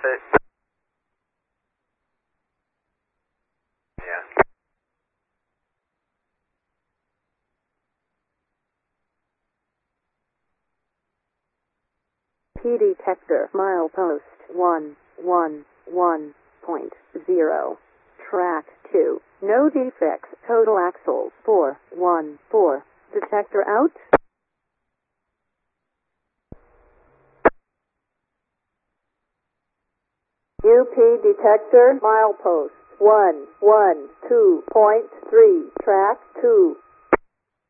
Yeah. P detector milepost 111.0. Track 2. No defects. Total axles 414. Detector out. UP detector milepost 112.3. Track 2.